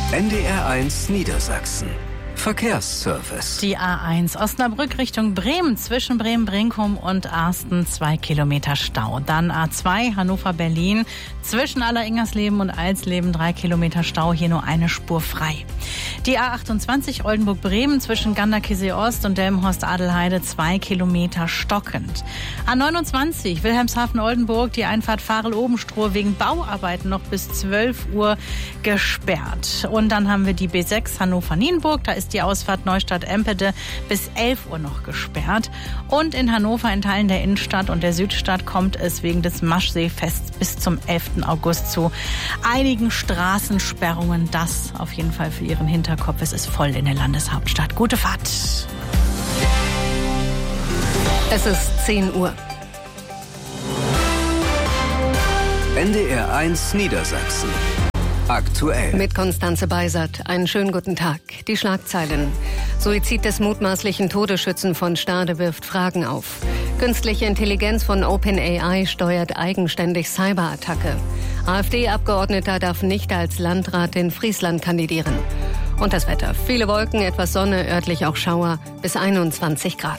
NDR1 Niedersachsen. Verkehrsservice. Die A1 Osnabrück Richtung Bremen, zwischen Bremen-Brinkum und Arsten 2 Kilometer Stau. Dann A2 Hannover-Berlin, zwischen Aller-Ingersleben und Alsleben 3 Kilometer Stau, hier nur eine Spur frei. Die A28 Oldenburg-Bremen, zwischen Ganderkesee-Ost und Delmenhorst-Adelheide 2 Kilometer stockend. A29 Wilhelmshaven-Oldenburg, die Einfahrt Varel-Obenstroh wegen Bauarbeiten noch bis 12 Uhr gesperrt. Und dann haben wir die B6 Hannover-Nienburg, da ist die Ausfahrt Neustadt-Empede bis 11 Uhr noch gesperrt. Und in Hannover in Teilen der Innenstadt und der Südstadt kommt es wegen des Maschseefests bis zum 11. August zu einigen Straßensperrungen. Das auf jeden Fall für Ihren Hinterkopf. Es ist voll in der Landeshauptstadt. Gute Fahrt. Es ist 10 Uhr. NDR1 Niedersachsen. Aktuell. Mit Konstanze Beisert. Einen schönen guten Tag. Die Schlagzeilen. Suizid des mutmaßlichen Todesschützen von Stade wirft Fragen auf. Künstliche Intelligenz von OpenAI steuert eigenständig Cyberattacke. AfD-Abgeordneter darf nicht als Landrat in Friesland kandidieren. Und das Wetter. Viele Wolken, etwas Sonne, örtlich auch Schauer, bis 21 Grad.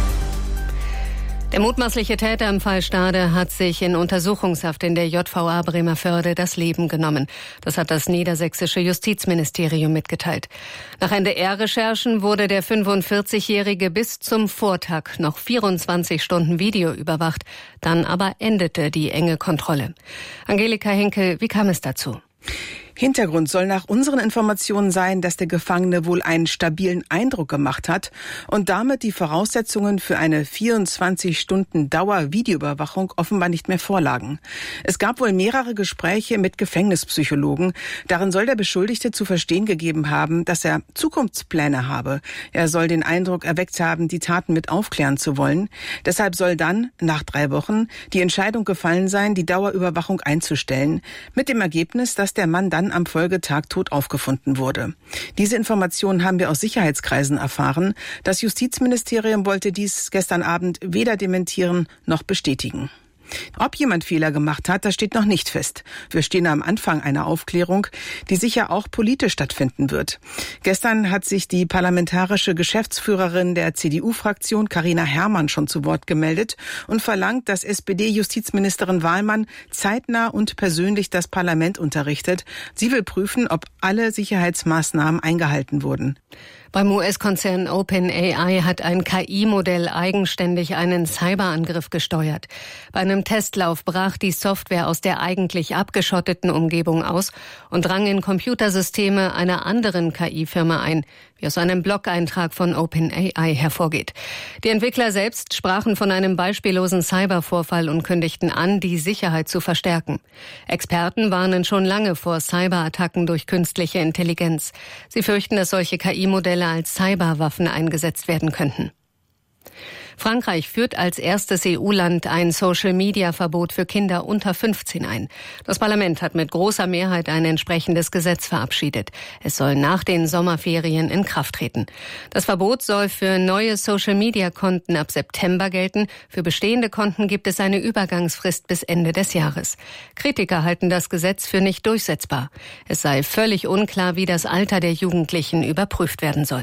Der mutmaßliche Täter im Fall Stade hat sich in Untersuchungshaft in der JVA Bremervörde das Leben genommen. Das hat das niedersächsische Justizministerium mitgeteilt. Nach NDR-Recherchen wurde der 45-Jährige bis zum Vortag noch 24 Stunden Video überwacht. Dann aber endete die enge Kontrolle. Angelika Henkel, wie kam es dazu? Hintergrund soll nach unseren Informationen sein, dass der Gefangene wohl einen stabilen Eindruck gemacht hat und damit die Voraussetzungen für eine 24-Stunden-Dauer-Videoüberwachung offenbar nicht mehr vorlagen. Es gab wohl mehrere Gespräche mit Gefängnispsychologen. Darin soll der Beschuldigte zu verstehen gegeben haben, dass er Zukunftspläne habe. Er soll den Eindruck erweckt haben, die Taten mit aufklären zu wollen. Deshalb soll dann, nach 3 Wochen, die Entscheidung gefallen sein, die Dauerüberwachung einzustellen. Mit dem Ergebnis, dass der Mann dann am Folgetag tot aufgefunden wurde. Diese Informationen haben wir aus Sicherheitskreisen erfahren. Das Justizministerium wollte dies gestern Abend weder dementieren noch bestätigen. Ob jemand Fehler gemacht hat, das steht noch nicht fest. Wir stehen am Anfang einer Aufklärung, die sicher auch politisch stattfinden wird. Gestern hat sich die parlamentarische Geschäftsführerin der CDU-Fraktion, Carina Herrmann, schon zu Wort gemeldet und verlangt, dass SPD-Justizministerin Wahlmann zeitnah und persönlich das Parlament unterrichtet. Sie will prüfen, ob alle Sicherheitsmaßnahmen eingehalten wurden. Beim US-Konzern OpenAI hat ein KI-Modell eigenständig einen Cyberangriff gesteuert. Bei einem Testlauf brach die Software aus der eigentlich abgeschotteten Umgebung aus und drang in Computersysteme einer anderen KI-Firma ein, wie aus einem Blog-Eintrag von OpenAI hervorgeht. Die Entwickler selbst sprachen von einem beispiellosen Cybervorfall und kündigten an, die Sicherheit zu verstärken. Experten warnen schon lange vor Cyberattacken durch künstliche Intelligenz. Sie fürchten, dass solche KI-Modelle als Cyberwaffen eingesetzt werden könnten. Frankreich führt als erstes EU-Land ein Social-Media-Verbot für Kinder unter 15 ein. Das Parlament hat mit großer Mehrheit ein entsprechendes Gesetz verabschiedet. Es soll nach den Sommerferien in Kraft treten. Das Verbot soll für neue Social-Media-Konten ab September gelten. Für bestehende Konten gibt es eine Übergangsfrist bis Ende des Jahres. Kritiker halten das Gesetz für nicht durchsetzbar. Es sei völlig unklar, wie das Alter der Jugendlichen überprüft werden soll.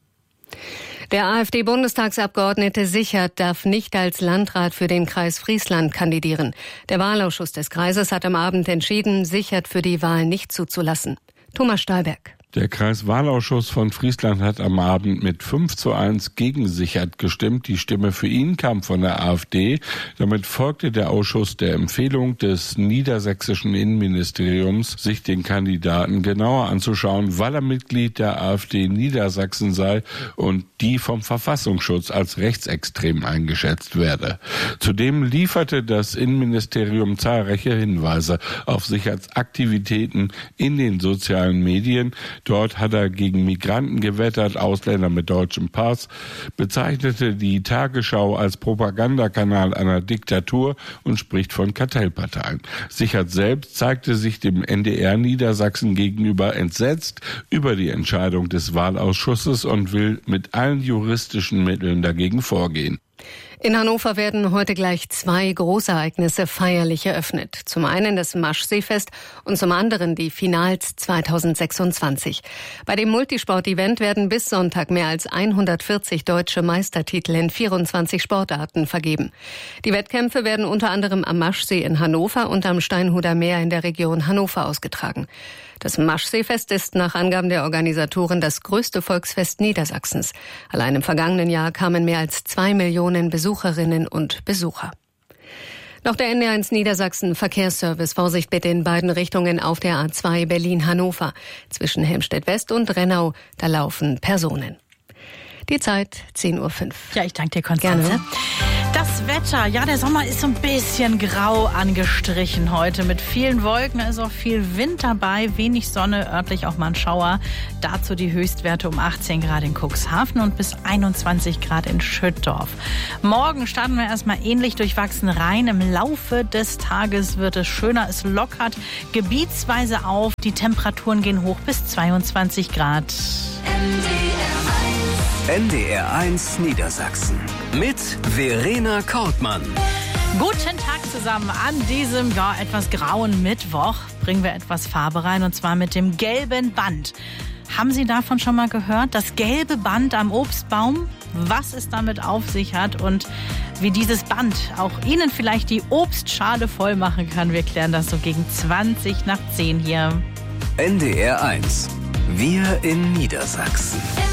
Der AfD-Bundestagsabgeordnete Sichert darf nicht als Landrat für den Kreis Friesland kandidieren. Der Wahlausschuss des Kreises hat am Abend entschieden, Sichert für die Wahl nicht zuzulassen. Thomas Stahlberg. Der Kreiswahlausschuss von Friesland hat am Abend mit 5:1 gegen Sichert gestimmt. Die Stimme für ihn kam von der AfD. Damit folgte der Ausschuss der Empfehlung des niedersächsischen Innenministeriums, sich den Kandidaten genauer anzuschauen, weil er Mitglied der AfD Niedersachsen sei und die vom Verfassungsschutz als rechtsextrem eingeschätzt werde. Zudem lieferte das Innenministerium zahlreiche Hinweise auf Sicherts Aktivitäten in den sozialen Medien. Dort hat er gegen Migranten gewettert, Ausländer mit deutschem Pass, bezeichnete die Tagesschau als Propagandakanal einer Diktatur und spricht von Kartellparteien. Sichert selbst zeigte sich dem NDR Niedersachsen gegenüber entsetzt über die Entscheidung des Wahlausschusses und will mit allen juristischen Mitteln dagegen vorgehen. In Hannover werden heute gleich 2 Großereignisse feierlich eröffnet. Zum einen das Maschseefest und zum anderen die Finals 2026. Bei dem Multisport-Event werden bis Sonntag mehr als 140 deutsche Meistertitel in 24 Sportarten vergeben. Die Wettkämpfe werden unter anderem am Maschsee in Hannover und am Steinhuder Meer in der Region Hannover ausgetragen. Das Maschseefest ist nach Angaben der Organisatoren das größte Volksfest Niedersachsens. Allein im vergangenen Jahr kamen mehr als 2 Millionen Besucherinnen und Besucher. Noch der NDR1 Niedersachsen Verkehrsservice. Vorsicht bitte in beiden Richtungen auf der A2 Berlin-Hannover. Zwischen Helmstedt-West und Rennau, da laufen Personen. Die Zeit 10:05 Uhr. Ja, ich danke dir, Konstanze. Gerne. Das Wetter, ja, der Sommer ist so ein bisschen grau angestrichen heute mit vielen Wolken, ist auch viel Wind dabei, wenig Sonne, örtlich auch mal ein Schauer. Dazu die Höchstwerte um 18 Grad in Cuxhaven und bis 21 Grad in Schüttorf. Morgen starten wir erstmal ähnlich durchwachsen rein. Im Laufe des Tages wird es schöner, es lockert gebietsweise auf. Die Temperaturen gehen hoch bis 22 Grad. NDR1 Niedersachsen mit Verena Kortmann. Guten Tag zusammen an diesem etwas grauen Mittwoch. Bringen wir etwas Farbe rein und zwar mit dem gelben Band. Haben Sie davon schon mal gehört? Das gelbe Band am Obstbaum? Was es damit auf sich hat und wie dieses Band auch Ihnen vielleicht die Obstschale voll machen kann. Wir klären das so gegen 20:10 hier. NDR1. Wir in Niedersachsen.